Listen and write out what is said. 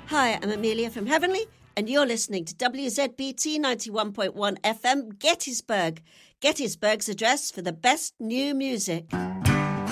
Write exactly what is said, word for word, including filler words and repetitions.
Hi, I'm Amelia from Heavenly, and you're listening to W Z B T ninety-one point one F M, Gettysburg. Gettysburg's address for the best new music.